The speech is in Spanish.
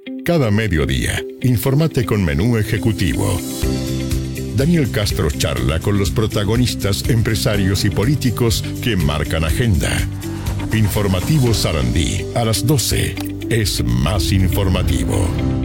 Cada mediodía, infórmate con Menú Ejecutivo. Daniel Castro charla con los protagonistas empresarios y políticos que marcan agenda. Informativo Sarandí, a las 12, es más informativo.